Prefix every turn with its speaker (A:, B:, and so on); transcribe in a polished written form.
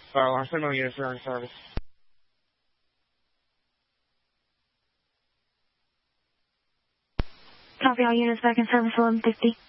A: Our signal units are in service.
B: Copy, all units back in service 1150.